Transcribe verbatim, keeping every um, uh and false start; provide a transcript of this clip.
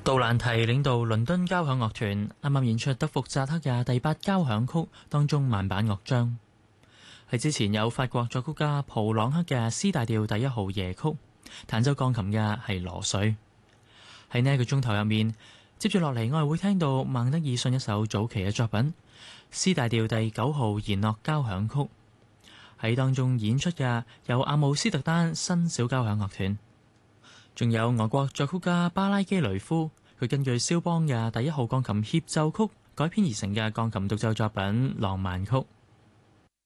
杜蘭提領導倫敦交響樂團啱啱演出德福扎克嘅第八交響曲當中慢板樂章。喺之前有法國作曲家普朗克嘅 C 大調第一號夜曲，彈奏鋼琴嘅係羅瑞。喺呢一個鐘頭入面，接住落嚟我係會聽到孟德爾遜一首早期嘅作品 C 大調第九號弦樂交響曲。喺當中演出嘅有阿姆斯特丹新小交響樂團。仲有俄國作曲家巴拉基雷夫，佢根據肖邦嘅第一號鋼琴協奏曲改編而成嘅鋼琴獨奏作品《浪漫曲》。